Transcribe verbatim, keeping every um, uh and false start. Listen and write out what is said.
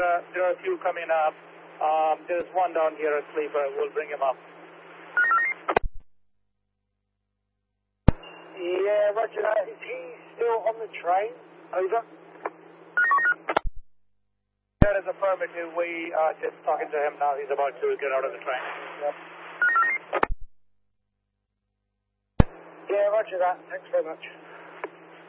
there are, there are a few coming up. Um, there's one down here, a sleeper. We'll bring him up. Yeah, roger that. Is he still on the train? Over. That is affirmative. We are just talking to him now. He's about to get out of the train. Yep. Yeah, roger that. Thanks very much.